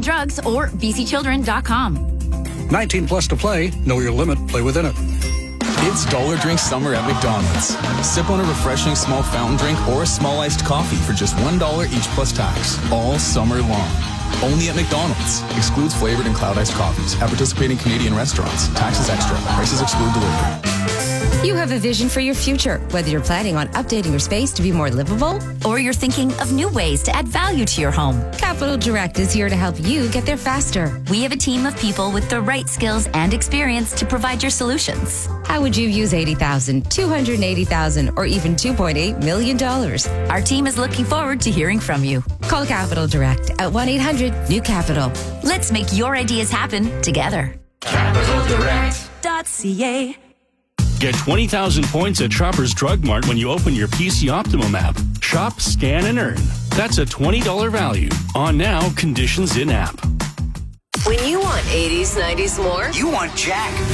drugs or bcchildren.com. 19 plus to play. Know your limit. Play within it. It's Dollar Drink Summer at McDonald's. Sip on a refreshing small fountain drink or a small iced coffee for just $1 each plus tax. All summer long. Only at McDonald's. Excludes flavored and cloud iced coffees. At participating Canadian restaurants. Taxes extra. Prices exclude delivery. You have a vision for your future, whether you're planning on updating your space to be more livable, or you're thinking of new ways to add value to your home. Capital Direct is here to help you get there faster. We have a team of people with the right skills and experience to provide your solutions. How would you use $80,000, $280,000, or even $2.8 million? Our team is looking forward to hearing from you. Call Capital Direct at 1-800-NEW-CAPITAL. Let's make your ideas happen together. CapitalDirect.ca. Get 20,000 points at Shoppers Drug Mart when you open your PC Optimum app. Shop, scan, and earn. That's a $20 value. On now, conditions in app. When you want 80s, 90s more, you want Jack.